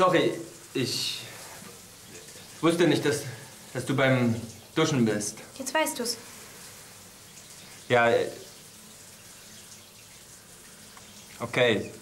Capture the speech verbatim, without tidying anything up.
Sorry, ich wusste nicht, dass, dass du beim Duschen bist. Jetzt weißt du's. Ja. Okay.